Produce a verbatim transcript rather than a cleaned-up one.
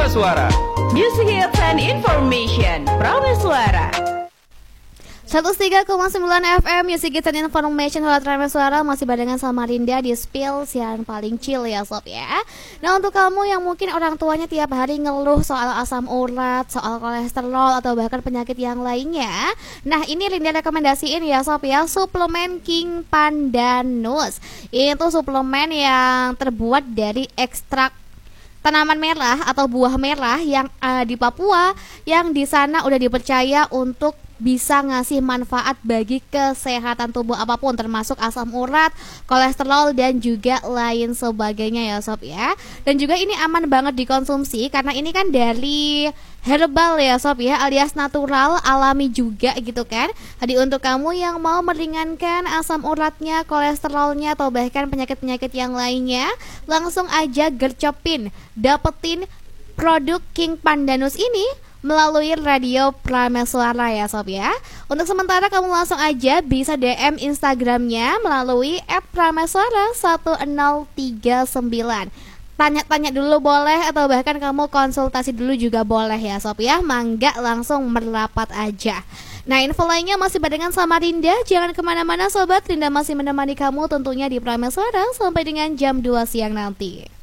Prameswara. Music hits and information. Prameswara. seratus tiga koma sembilan F M Music Hits and Information Holat Prameswara masih barengan sama Rinda di Spill siaran paling chill ya sob ya. Nah untuk kamu yang mungkin orang tuanya tiap hari ngeluh soal asam urat, soal kolesterol atau bahkan penyakit yang lainnya, nah ini Rinda rekomendasiin ya sob ya, suplemen King Pandanus. Itu suplemen yang terbuat dari ekstrak tanaman merah atau buah merah yang uh, di Papua, yang di sana udah dipercaya untuk bisa ngasih manfaat bagi kesehatan tubuh apapun, termasuk asam urat, kolesterol dan juga lain sebagainya ya sob ya. Dan juga ini aman banget dikonsumsi karena ini kan dari herbal ya sob ya, alias natural, alami juga gitu kan. Jadi untuk kamu yang mau meringankan asam uratnya, kolesterolnya atau bahkan penyakit-penyakit yang lainnya, langsung aja gercopin, dapetin produk King Pandanus ini melalui radio Prameswara ya sob ya. Untuk sementara kamu langsung aja bisa D M Instagramnya melalui et prameswara satu nol tiga sembilan. Tanya-tanya dulu boleh atau bahkan kamu konsultasi dulu juga boleh ya sob ya. Mangga langsung merapat aja. Nah info lainnya masih barengan sama Rinda. Jangan kemana-mana sobat, Rinda masih menemani kamu tentunya di Prameswara sampai dengan jam dua siang nanti.